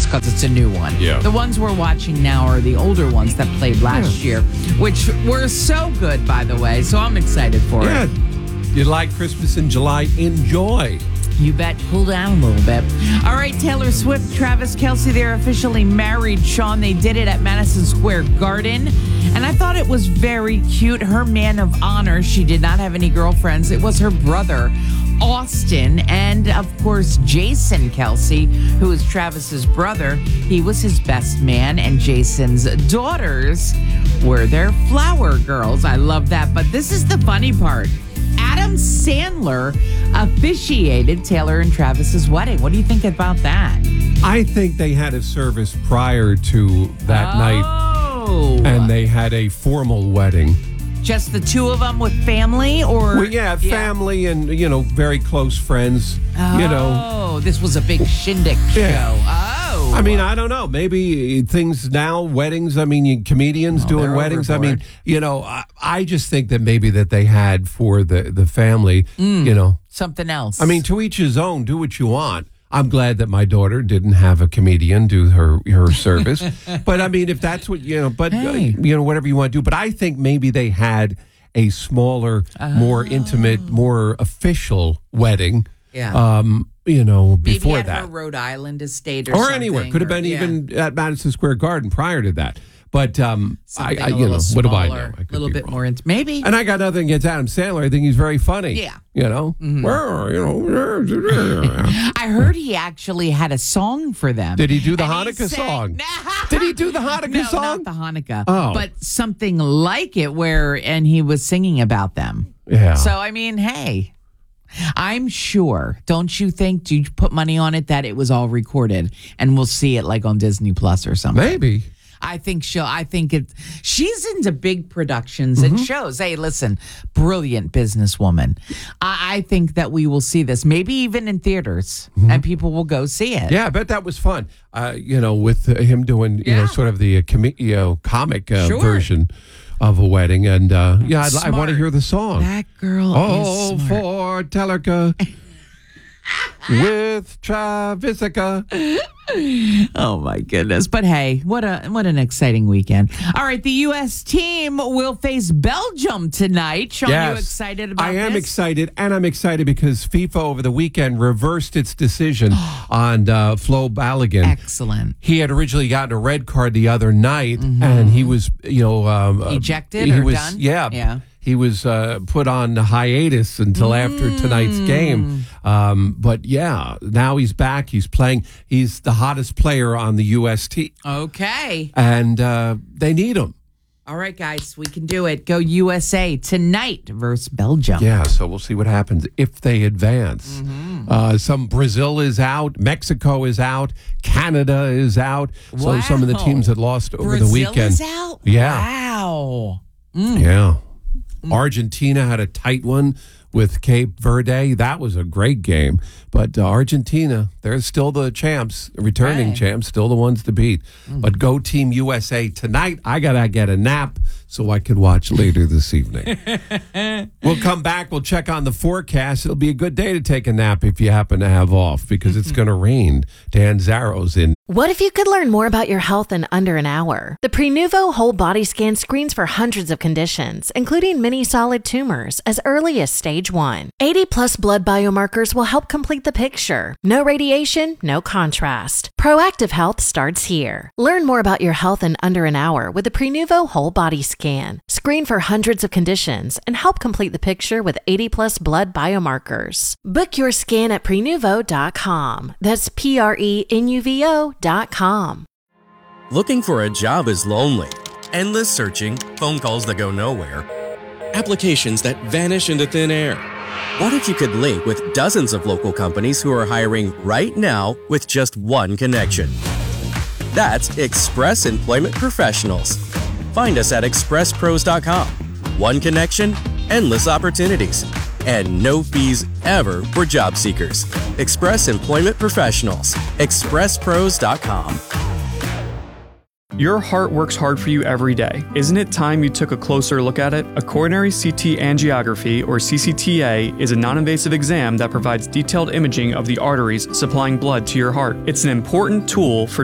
just because it's a new one. Yeah. The ones we're watching now are the older ones that played last year, which were so good, by the way. So I'm excited for it. You like Christmas in July? Enjoy. You bet. Cool down a little bit. All right, Taylor Swift, Travis Kelce, they're officially married. Sean, they did it at Madison Square Garden. And I thought it was very cute. Her man of honor, she did not have any girlfriends. It was her brother, Austin, and of course, Jason Kelce, who is Travis's brother. He was his best man, and Jason's daughters were their flower girls. I love that. But this is the funny part. Adam Sandler officiated Taylor and Travis's wedding. What do you think about that? I think they had a service prior to that night, and they had a formal wedding. Just the two of them with family, or? Well, yeah, family and, very close friends, this was a big shindig show. Yeah. Oh. I mean, I don't know. Maybe things now, weddings, comedians doing weddings. Overboard. I mean, I just think that maybe that they had for the family, Something else. I mean, to each his own, do what you want. I'm glad that my daughter didn't have a comedian do her service. But I mean, if that's what, whatever you want to do. But I think maybe they had a smaller, more intimate, more official wedding. Yeah. Before maybe at that. her Rhode Island estate or Or something. anywhere. Could have been even at Madison Square Garden prior to that. But I a little what do I know? smaller, I could a little be bit wrong. more maybe. And I got nothing against Adam Sandler. I think he's very funny. Yeah. I heard he actually had a song for them. Did he do the And Hanukkah sang- song? Did he do the Hanukkah No, song? not the Hanukkah. Oh. But something like it and he was singing about them. Yeah. So, I mean, hey, I'm sure, don't you think, do you put money on it that it was all recorded and we'll see it like on Disney Plus or something? Maybe. She's into big productions and shows. Hey, listen, brilliant businesswoman. I think that we will see this, maybe even in theaters, and people will go see it. Yeah, I bet that was fun. With him doing, sort of the comic version of a wedding. And I want to hear the song. That girl is smart. For Tellerka with Travisica. Oh my goodness. But hey, what an exciting weekend. All right, the U.S. team will face Belgium tonight. Sean, you excited about this? I am excited, and I'm excited because FIFA over the weekend reversed its decision on Flo Balogun. Excellent. He had originally gotten a red card the other night, and he was, ejected or done? Yeah. He was put on hiatus until after tonight's game. But now he's back. He's playing. He's the hottest player on the U.S. team. Okay. And they need him. All right, guys, we can do it. Go USA tonight versus Belgium. Yeah, so we'll see what happens if they advance. Brazil is out. Mexico is out. Canada is out. So some of the teams that lost over the weekend. Brazil is out? Yeah. Wow. Yeah. Argentina had a tight one with Cape Verde. That was a great game. But Argentina, they're still the champs, returning champs, still the ones to beat. But go Team USA tonight. I got to get a nap so I can watch later this evening. We'll come back. We'll check on the forecast. It'll be a good day to take a nap if you happen to have off because it's going to rain. Dan Zaro's in. What if you could learn more about your health in under an hour? The Prenuvo Whole Body Scan screens for hundreds of conditions, including many solid tumors, as early as stage 1. 80-plus blood biomarkers will help complete the picture. No radiation, no contrast. Proactive health starts here. Learn more about your health in under an hour with the Prenuvo Whole Body Scan. Screen for hundreds of conditions and help complete the picture with 80-plus blood biomarkers. Book your scan at Prenuvo.com. That's Prenuvo.com. Looking for a job is lonely. Endless searching, phone calls that go nowhere, applications that vanish into thin air. What if you could link with dozens of local companies who are hiring right now with just one connection? That's Express Employment Professionals. Find us at expresspros.com. One connection, endless opportunities, and no fees ever for job seekers. Express Employment Professionals. expresspros.com. Your heart works hard for you every day. Isn't it time you took a closer look at it? A coronary CT angiography, or CCTA, is a non-invasive exam that provides detailed imaging of the arteries supplying blood to your heart. It's an important tool for